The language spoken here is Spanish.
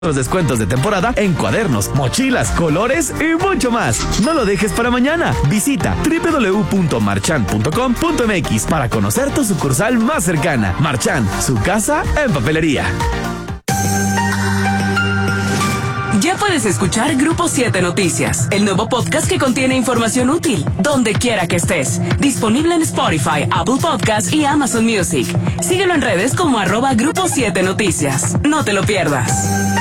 Los descuentos de temporada en cuadernos, mochilas, colores y mucho más. No lo dejes para mañana. Visita www.marchand.com.mx para conocer tu sucursal más cercana. Marchand, su casa en papelería. Ya puedes escuchar Grupo 7 Noticias, el nuevo podcast que contiene información útil, donde quiera que estés. Disponible en Spotify, Apple Podcasts y Amazon Music. Síguelo en redes como @Grupo 7 Noticias. No te lo pierdas.